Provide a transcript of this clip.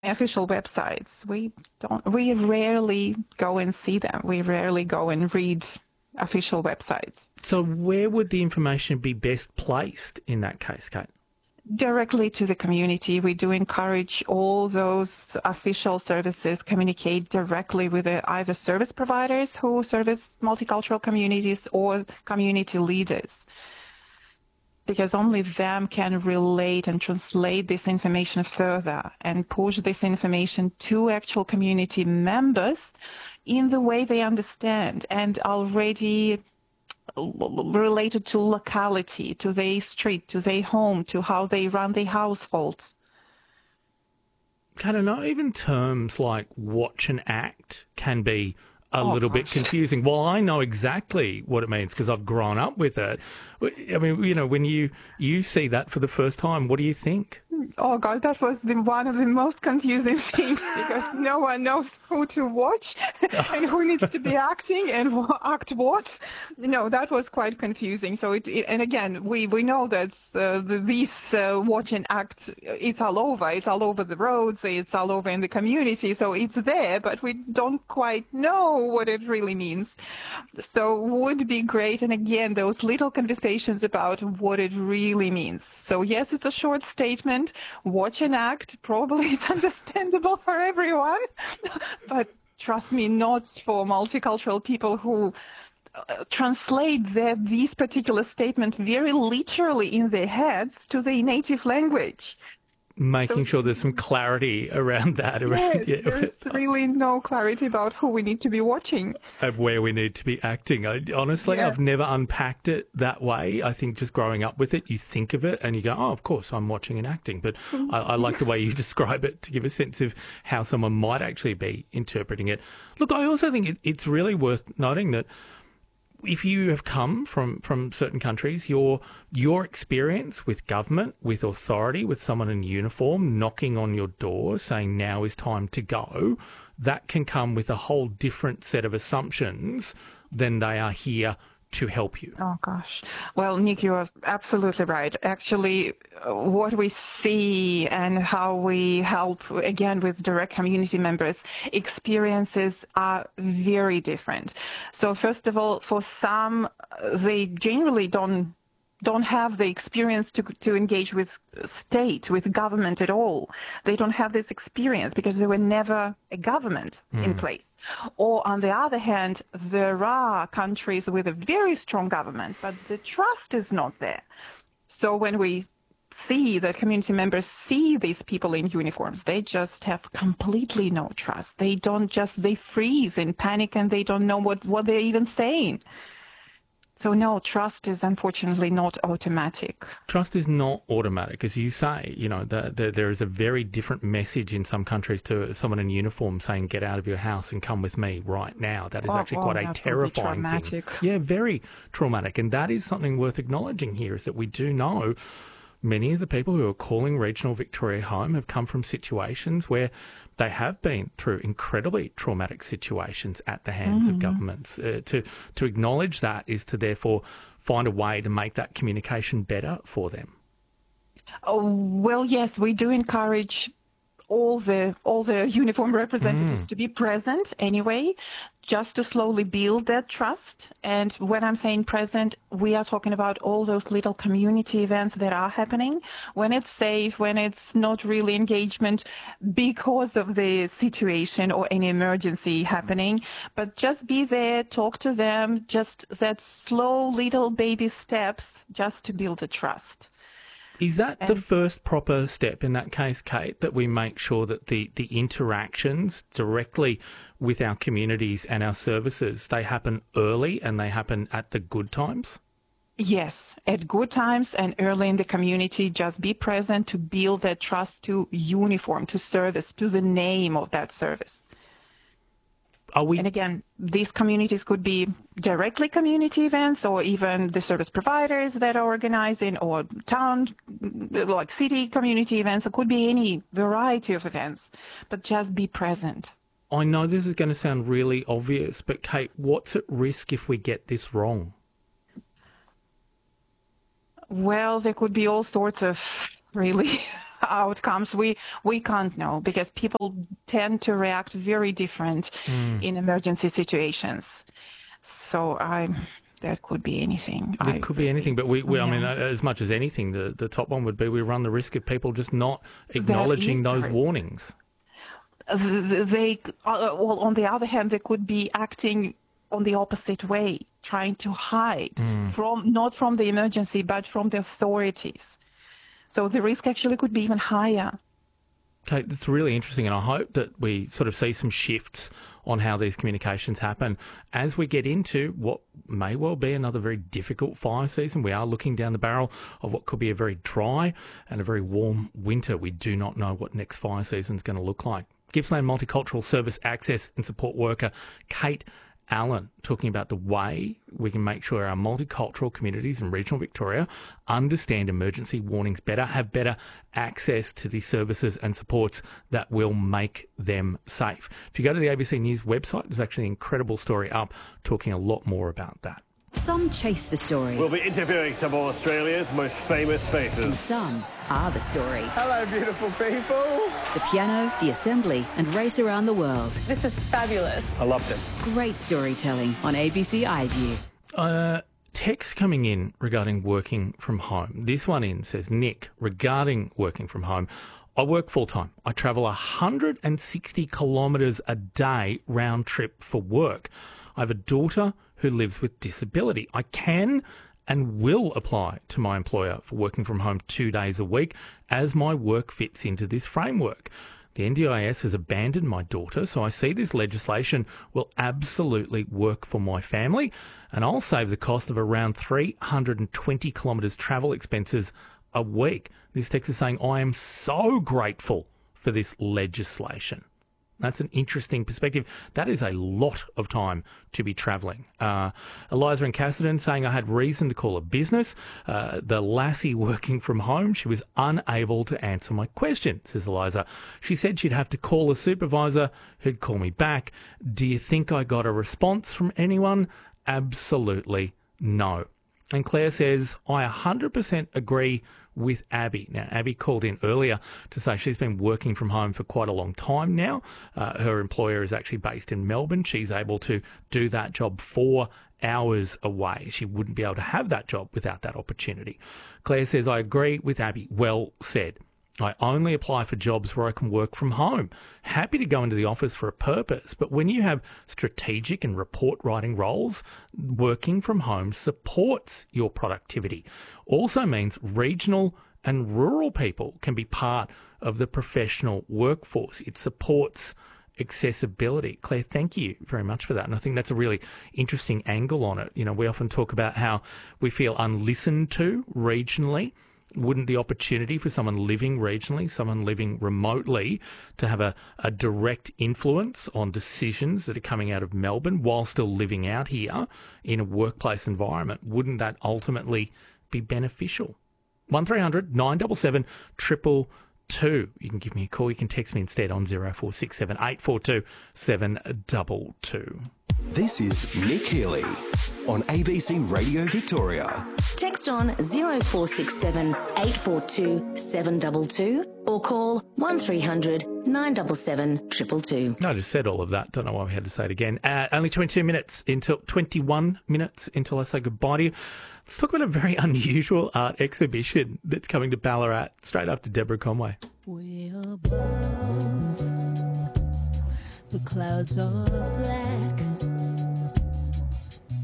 official websites. We rarely go and see them. We rarely go and read official websites. So where would the information be best placed in that case, Kate? Directly to the community. We do encourage all those official services communicate directly with either service providers who service multicultural communities or community leaders, because only them can relate and translate this information further and push this information to actual community members in the way they understand and already related to locality, to their street, to their home, to how they run their households. Kate, I know even terms like watch and act can be a little bit confusing. Well, I know exactly what it means because I've grown up with it. I mean, you know, when you see that for the first time, what do you think? Oh, God, that was one of the most confusing things because no one knows who to watch and who needs to be acting and act what. No, that was quite confusing. So and again, we know that these watch and act, it's all over. It's all over the roads. It's all over in the community. So it's there, but we don't quite know what it really means. So would be great. And again, those little conversations about what it really means. So yes, it's a short statement. Watch and act, probably it's understandable for everyone, but trust me, not for multicultural people who translate these particular statements very literally in their heads to their native language. Making sure there's some clarity around that. Yes, there's really no clarity about who we need to be watching. And where we need to be acting. Honestly, I've never unpacked it that way. I think just growing up with it, you think of it and you go, oh, of course, I'm watching and acting. But I like the way you describe it to give a sense of how someone might actually be interpreting it. Look, I also think it's really worth noting that if you have come from certain countries, your experience with government, with authority, with someone in uniform knocking on your door saying now is time to go, that can come with a whole different set of assumptions than they are here to help you. Oh, gosh. Well, Nick, you are absolutely right. Actually, what we see and how we help, again, with direct community members, experiences are very different. So first of all, for some, they generally don't have the experience to engage with state, with government at all. They don't have this experience because there were never a government in place. Or on the other hand, there are countries with a very strong government, but the trust is not there. So when we see that community members see these people in uniforms, they just have completely no trust. They freeze in panic and they don't know what they're even saying. So no, trust is unfortunately not automatic. Trust is not automatic, as you say. You know, there is a very different message in some countries to someone in uniform saying, "Get out of your house and come with me right now." That is actually quite a terrifying thing. Yeah, very traumatic, and that is something worth acknowledging here. Is that we do know many of the people who are calling regional Victoria home have come from situations where they have been through incredibly traumatic situations at the hands of governments. To acknowledge that is to therefore find a way to make that communication better for them. Oh, well, yes, we do encourage all the uniform representatives to be present anyway, just to slowly build that trust. And when I'm saying present, we are talking about all those little community events that are happening when it's safe, when it's not really engagement because of the situation or any emergency happening, but just be there, talk to them, just that slow little baby steps just to build a trust. Is that the first proper step in that case, Kate, that we make sure that the interactions directly with our communities and our services, they happen early and they happen at the good times? Yes, at good times and early in the community, just be present to build that trust to uniform, to service, to the name of that service. And again, these communities could be directly community events or even the service providers that are organizing or town, like city community events. It could be any variety of events, but just be present. I know this is going to sound really obvious, but Kate, what's at risk if we get this wrong? Well, there could be all sorts of really outcomes, we can't know, because people tend to react very different in emergency situations. So that could be anything. It could be anything, but I mean, as much as anything, the top one would be we run the risk of people just not acknowledging those warnings. Well, on the other hand, they could be acting on the opposite way, trying to hide not from the emergency, but from the authorities. So the risk actually could be even higher. Okay, that's really interesting, and I hope that we sort of see some shifts on how these communications happen as we get into what may well be another very difficult fire season. We are looking down the barrel of what could be a very dry and a very warm winter. We do not know what next fire season is going to look like. Gippsland Multicultural Service Access and Support Worker Kate Allen talking about the way we can make sure our multicultural communities in regional Victoria understand emergency warnings better, have better access to the services and supports that will make them safe. If you go to the ABC News website, there's actually an incredible story up talking a lot more about that. Some chase the story. We'll be interviewing some of Australia's most famous faces. And some are the story. Hello, beautiful people. The piano, the assembly, and race around the world. This is fabulous. I loved it. Great storytelling on ABC iView. Text coming in regarding working from home. This one in says, Nick, regarding working from home, I work full-time. I travel 160 kilometres a day round trip for work. I have a daughter who lives with disability. I can and will apply to my employer for working from home 2 days a week as my work fits into this framework. The NDIS has abandoned my daughter, so I see this legislation will absolutely work for my family, and I'll save the cost of around 320 kilometres travel expenses a week. This text is saying, I am so grateful for this legislation. That's an interesting perspective. That is a lot of time to be travelling. Eliza in Cassidy saying, I had reason to call a business. The lassie working from home, she was unable to answer my question, says Eliza. She said she'd have to call a supervisor who'd call me back. Do you think I got a response from anyone? Absolutely no. And Claire says, I 100% agree with Abby. Now, Abby called in earlier to say she's been working from home for quite a long time now. Her employer is actually based in Melbourne. She's able to do that job 4 hours away. She wouldn't be able to have that job without that opportunity. Claire says, I agree with Abby. Well said. I only apply for jobs where I can work from home. Happy to go into the office for a purpose, but when you have strategic and report writing roles, working from home supports your productivity. Also means regional and rural people can be part of the professional workforce. It supports accessibility. Claire, thank you very much for that. And I think that's a really interesting angle on it. You know, we often talk about how we feel unlistened to regionally. Wouldn't the opportunity for someone living regionally, someone living remotely, to have a direct influence on decisions that are coming out of Melbourne while still living out here in a workplace environment, wouldn't that ultimately be beneficial? 1300 977 222. You can give me a call. You can text me instead on 0467 842 722. This is Nick Healy on ABC Radio Victoria. Text on 0467 842 722 or call 1300 977 222. I just said all of that. Don't know why we had to say it again. Only 21 minutes until I say goodbye to you. Let's talk about a very unusual art exhibition that's coming to Ballarat straight after Deborah Conway. Way above, the clouds are black.